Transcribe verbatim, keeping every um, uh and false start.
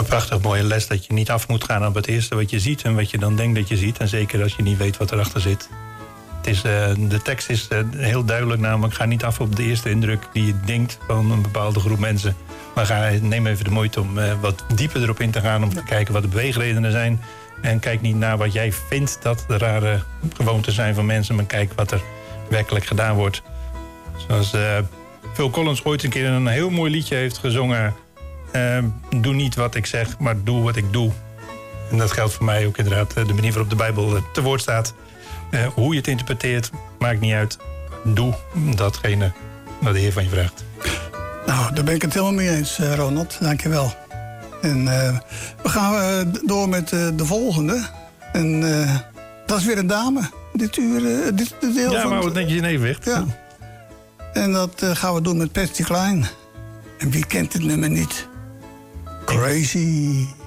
Een prachtig mooie les dat je niet af moet gaan op het eerste wat je ziet en wat je dan denkt dat je ziet. En zeker als je niet weet wat erachter zit. Het is, uh, de tekst is uh, heel duidelijk, namelijk ga niet af op de eerste indruk die je denkt van een bepaalde groep mensen. Maar ga, neem even de moeite om uh, wat dieper erop in te gaan, om te kijken wat de beweegredenen zijn. En kijk niet naar wat jij vindt dat de rare gewoonten zijn van mensen, maar kijk wat er werkelijk gedaan wordt. Zoals uh, Phil Collins ooit een keer een heel mooi liedje heeft gezongen. Uh, doe niet wat ik zeg, maar doe wat ik doe. En dat geldt voor mij ook inderdaad de manier waarop de Bijbel te woord staat. Uh, hoe je het interpreteert, maakt niet uit. Doe datgene wat de Heer van je vraagt. Nou, daar ben ik het helemaal mee eens, Ronald. Dank je wel. En uh, we gaan uh, door met uh, de volgende. En uh, dat is weer een dame. Dit uur, uh, dit, dit deel ja, van... maar wat netjes in evenwicht. Ja. En dat uh, gaan we doen met Patsy Cline. En wie kent het nummer niet? Crazy.